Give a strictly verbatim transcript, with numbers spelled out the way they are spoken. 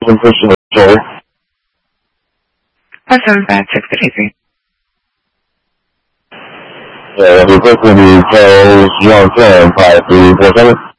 Completion of shoulder. five seven five six eighty-three. Yeah, the Brooklyn is Charles John Sam, five three four seven.